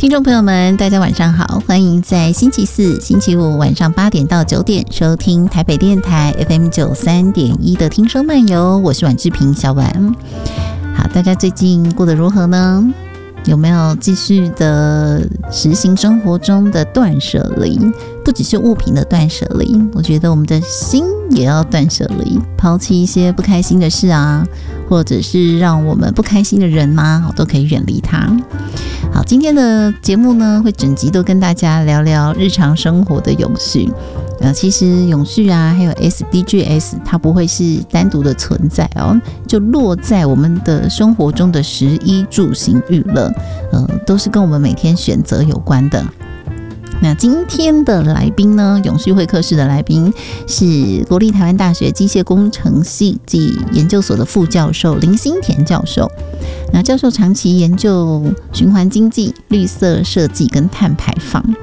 听众朋友们，大家晚上好，欢迎在星期四、星期五晚上8点到9点收听台北电台 FM 93.1的听声漫游，我是婉志平小婉。好，大家最近过得如何呢？有没有继续的实行生活中的断舍离？不只是物品的断舍离，我觉得我们的心也要断舍离，抛弃一些不开心的事啊，或者是让我们不开心的人啊，都可以远离它。好，今天的节目呢，会整集都跟大家聊聊日常生活的永续。其实永续啊，还有 SDGs， 它不会是单独的存在哦，就落在我们的生活中的食衣住行娱乐，都是跟我们每天选择有关的。那今天的来宾呢，永续会客室的来宾是国立台湾大学机械工程系及研究所的副教授林新田教授。那教授长期研究循环经济、绿色设计跟碳排放，